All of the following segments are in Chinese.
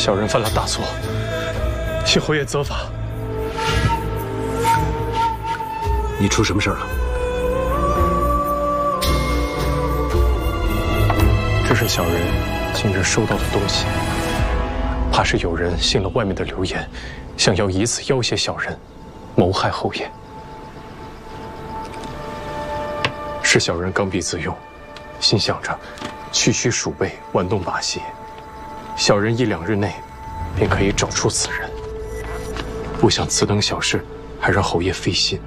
小人犯了大错，请侯爷责罚。 你出什么事了？ 这是小人今日收到的东西，怕是有人信了外面的流言，想要以此要挟小人，谋害侯爷。是小人刚愎自用，心想着区区鼠辈玩弄把戏，小人1、2日内便可以找出此人。不想此等小事还让侯爷费心。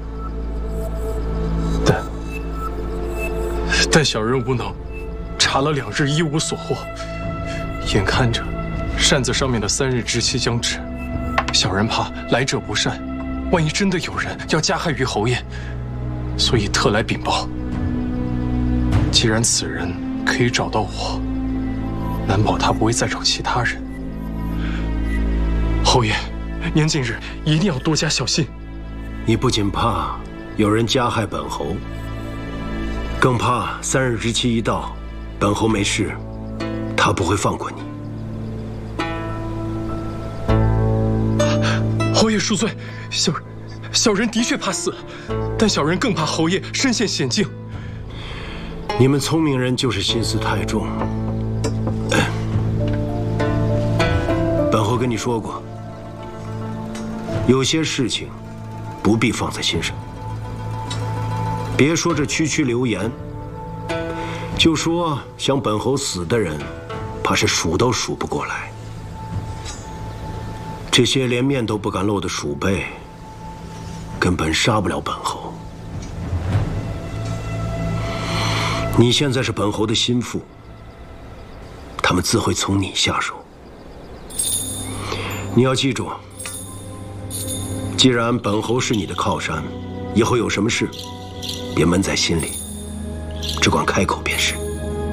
但小人无能，查了2日一无所获。眼看着扇子上面的3日之期将至，小人怕来者不善，万一真的有人要加害于侯爷，所以特来禀报。既然此人可以找到我，难保他不会再找其他人。侯爷，您近日一定要多加小心。 你不仅怕有人加害本侯，更怕3日之期一到，本侯没事，他不会放过你。 侯爷恕罪，小人的确怕死，但小人更怕侯爷身陷险境。 你们聪明人就是心思太重。本侯跟你说过，有些事情不必放在心上。别说这区区流言，就说想本侯死的人，怕是数都数不过来。这些连面都不敢露的鼠辈，根本杀不了本侯。你现在是本侯的心腹，他们自会从你下手。你要记住，既然本侯是你的靠山，以后有什么事，别闷在心里，只管开口便是。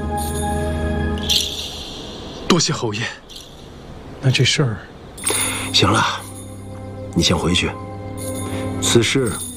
多谢侯爷。那这事儿， 行了，你先回去。此事